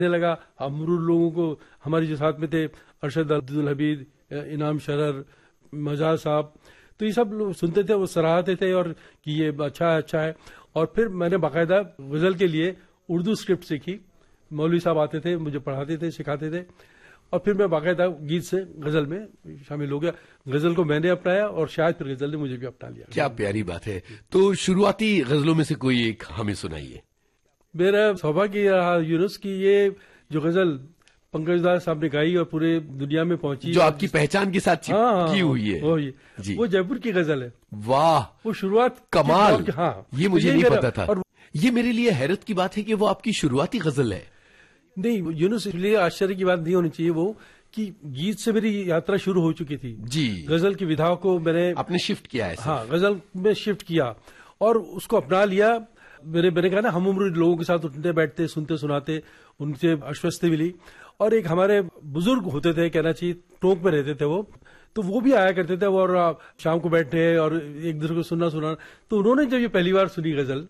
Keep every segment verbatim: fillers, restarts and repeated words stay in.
लगा। हम लोगों को, हमारे जो साथ में थे अरशद अब्दुल हमीद, इनाम शरर, मजाज साहब, तो ये सब लोग सुनते थे, वो सराहते थे और कि ये अच्छा है अच्छा है। और फिर मैंने बाकायदा गजल के लिए उर्दू स्क्रिप्ट सीखी। मौलवी साहब आते थे, मुझे पढ़ाते थे, सिखाते थे, और फिर मैं बाकायदा गीत से गजल में शामिल हो गया। गजल को मैंने अपनाया और शायद फिर गजल ने मुझे भी अपना लिया। क्या प्यारी बात है। तो शुरुआती गजलों में से कोई एक हमें सुनाइए। मेरा सौभाग्य रहा यूनुस की ये जो गजल पंकज दास साहब ने गाई और पूरे दुनिया में पहुंची, जो आपकी पहचान के साथ चिपकी हाँ, हुई है, वो, ये, जी। वो जयपुर की गजल है। वाह, वो शुरुआत कमाल। हाँ, ये मुझे नहीं पता था। और ये मेरे लिए हैरत की बात है कि वो आपकी शुरुआती गजल है। नहीं यूनुस, इसलिए आश्चर्य की बात नहीं होनी चाहिए वो कि गीत से मेरी यात्रा शुरू हो चुकी थी जी। गजल की विधा को मैंने आपने शिफ्ट किया है। हाँ, गजल में शिफ्ट किया और उसको अपना लिया। मेरे मैंने कहा ना, हम उम्र लोगों के साथ उठते बैठते, सुनते सुनाते, उनसे आश्वस्ति मिली। और एक हमारे बुजुर्ग होते थे, कहना चाहिए टोंक में रहते थे वो, तो वो भी आया करते थे और शाम को बैठे और एक दूसरे को सुनना सुनाना। तो उन्होंने जब ये पहली बार सुनी गजल,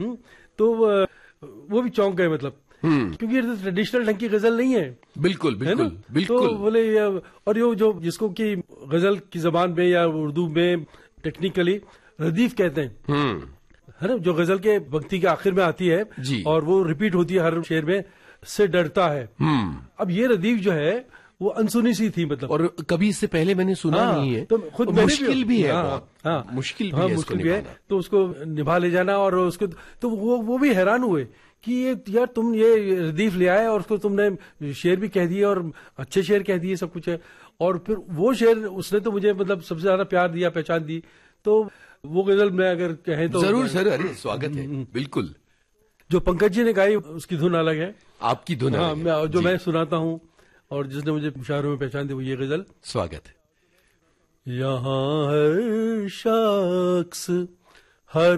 तो वो भी चौंक गए, मतलब क्योंकि ये ट्रेडिशनल ढंग की गजल नहीं है। बिल्कुल बिल्कुल बिल्कुल। तो बोले, और ये जो जिसको कि गजल की जबान में या उर्दू में टेक्निकली रदीफ कहते हैं, है ना, जो गजल के वक्ती के आखिर में आती है जी। और वो रिपीट होती है हर शेर में, से डरता है। अब ये रदीफ जो है वो अनसुनी सी थी, मतलब, और कभी इससे पहले मैंने सुना हाँ, नहीं है, तो खुद मुश्किल भी, भी है। हाँ, हाँ, मुश्किल भी हाँ, है, मुश्किल भी है। तो उसको निभा ले जाना, और उसको तो वो वो भी हैरान हुए कि ये यार तुम ये रदीफ ले आए और उसको तुमने शेर भी कह दिए और अच्छे शेर कह दिए, सब कुछ है। और फिर वो शेर उसने तो मुझे मतलब सबसे ज्यादा प्यार दिया, पहचान दी। तो वो गजल में अगर कहें तो जरूर सर, अरे स्वागत है। बिल्कुल। जो पंकज जी ने गाई उसकी धुन अलग है, आपकी धुन हाँ, अलग है, जो मैं सुनाता हूँ और जिसने मुझे मुशायरों में पहचान दी वो ये गजल। स्वागत है। यहाँ हर शख्स हर